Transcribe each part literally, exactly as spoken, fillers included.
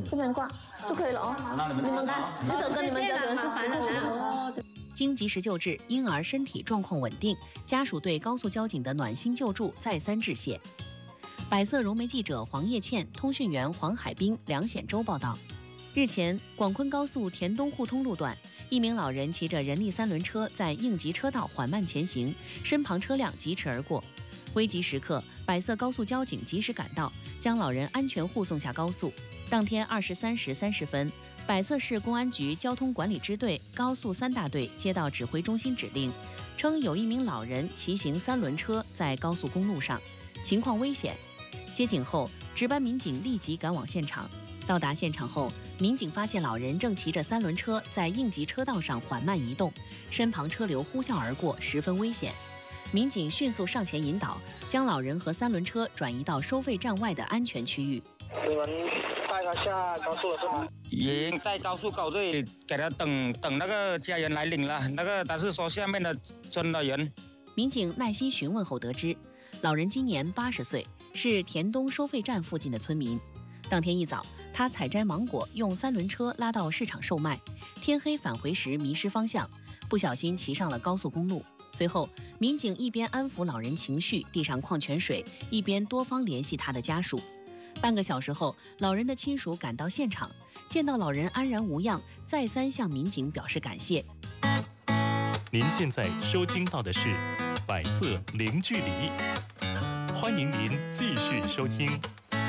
这边挂就可以了哦。你们记得跟你们家人说好了。 经及时救治，婴儿身体状况稳定，家属对高速交警的暖心救助再三致谢。百色融媒记者黄叶倩、通讯员黄海滨、梁显洲报道。日前，广昆高速田东互通路段，一名老人骑着人力三轮车在应急车道缓慢前行，身旁车辆疾驰而过。危急时刻，百色高速交警及时赶到，将老人安全护送下高速。当天二十三时三十分，百色市公安局交通管理支队高速三大队接到指挥中心指令，称有一名老人骑行三轮车在高速公路上，情况危险。接警后，值班民警立即赶往现场。到达现场后，民警发现老人正骑着三轮车在应急车道上缓慢移动，身旁车流呼啸而过，十分危险。民警迅速上前引导，将老人和三轮车转移到收费站外的安全区域。 你们带他下高速了是吗？ 已经在高速高队给他等等那个家人来领了，那个他是说下面的真的人。 民警耐心询问后得知，老人今年八十岁，是田东收费站附近的村民。当天一早，他采摘芒果，用三轮车拉到市场售卖。天黑返回时迷失方向，不小心骑上了高速公路。随后，民警一边安抚老人情绪，递上矿泉水，一边多方联系他的家属。半个小时后，老人的亲属赶到现场，见到老人安然无恙，再三向民警表示感谢。 您现在收听到的是《百色零距离》，欢迎您继续收听。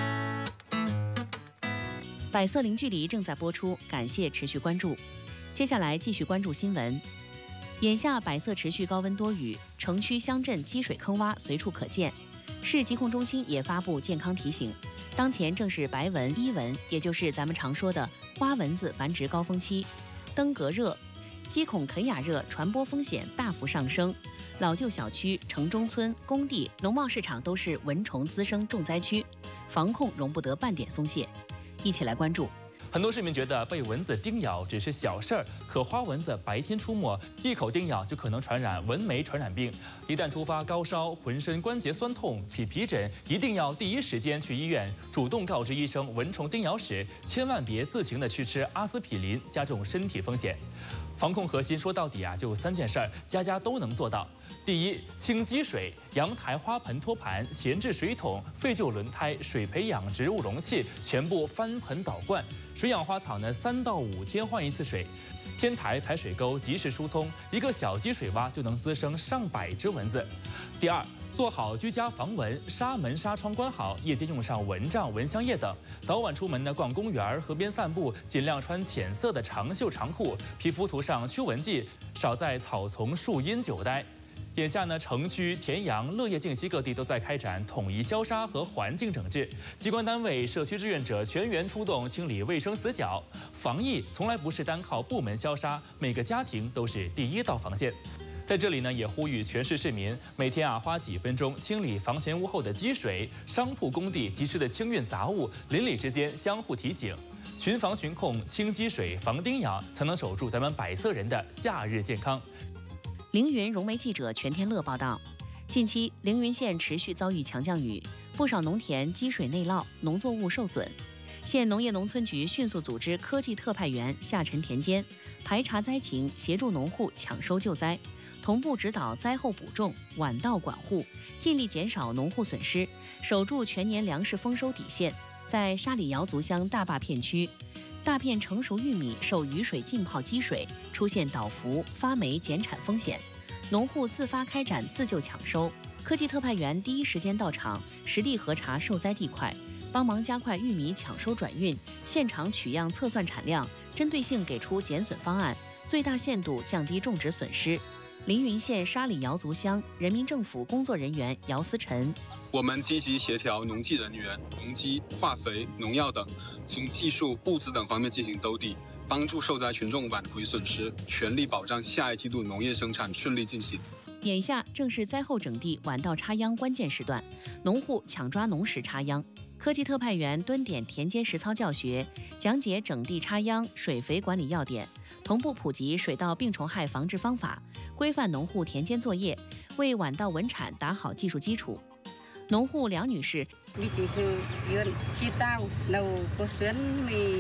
百色零距离正在播出，感谢持续关注。接下来继续关注新闻。眼下百色持续高温多雨，城区乡镇积水坑洼随处可见。市疾控中心也发布健康提醒，当前正是白蚊、伊蚊，也就是咱们常说的花蚊子繁殖高峰期，登革热、鸡孔肯雅热传播风险大幅上升。老旧小区、城中村、工地、农贸市场都是蚊虫滋生重灾区，防控容不得半点松懈。一起来关注。 很多市民觉得被蚊子叮咬只是小事儿，可花蚊子白天出没，一口叮咬就可能传染蚊媒传染病。一旦突发高烧、浑身关节酸痛、起皮疹，一定要第一时间去医院，主动告知医生蚊虫叮咬史，千万别自行的去吃阿司匹林，加重身体风险。防控核心说到底啊，就三件事儿，家家都能做到。第一，清积水，阳台花盆托盘、闲置水桶、废旧轮胎、水培养植物容器全部翻盆倒灌。水养花草呢，三到五天换一次水。天台排水沟及时疏通，一个小积水洼就能滋生上百只蚊子。第二，做好居家防蚊，纱门纱窗关好，夜间用上蚊帐、蚊香液等。早晚出门呢，逛公园、河边散步，尽量穿浅色的长袖长裤，皮肤涂上驱蚊剂，少在草丛、树荫久待。眼下呢，城区、田阳、乐业静溪各地都在开展统一消杀和环境整治，机关单位、社区志愿者全员出动清理卫生死角。防疫从来不是单靠部门消杀，每个家庭都是第一道防线。在这里呢，也呼吁全市市民每天啊花几分钟清理房前屋后的积水，商铺工地及时的清运杂物，邻里之间相互提醒，群防群控，清积水，防叮咬，才能守住咱们百色人的夏日健康。 凌云融媒记者全天乐报道，近期凌云县持续遭遇强降雨，不少农田积水内涝，农作物受损。县农业农村局迅速组织科技特派员下沉田间，排查灾情，协助农户抢收救灾，同步指导灾后补种、晚稻管护，尽力减少农户损失，守住全年粮食丰收底线。在沙里瑶族乡大坝片区，大片成熟玉米受雨水浸泡积水，出现倒伏、发霉减产风险，农户自发开展自救抢收。科技特派员第一时间到场，实地核查受灾地块，帮忙加快玉米抢收转运，现场取样测算产量，针对性给出减损方案，最大限度降低种植损失。凌云县沙里瑶族乡人民政府工作人员姚思晨， 我们积极协调农技人员、农机、化肥、农药等，从技术、物资等方面进行兜底，帮助受灾群众挽回损失，全力保障下一季度农业生产顺利进行。 眼下正是灾后整地、晚稻插秧关键时段，农户抢抓农时插秧。科技特派员蹲点田间实操教学，讲解整地插秧、水肥管理要点，同步普及水稻病虫害防治方法，规范农户田间作业，为晚稻稳产打好技术基础。农户梁女士，